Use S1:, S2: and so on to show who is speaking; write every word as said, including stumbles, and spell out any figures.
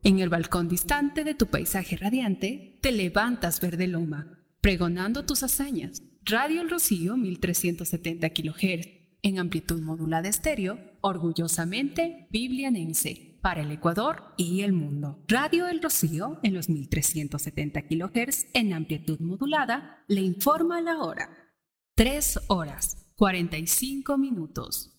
S1: En el balcón distante de tu paisaje radiante, te levantas verde loma, pregonando tus hazañas. Radio El Rocío mil trescientos setenta kilohertz, en amplitud modulada estéreo, orgullosamente biblianense, para el Ecuador y el mundo. Radio El Rocío, en los mil trescientos setenta kilohertz, en amplitud modulada, le informa la hora. Tres horas, cuarenta y cinco minutos.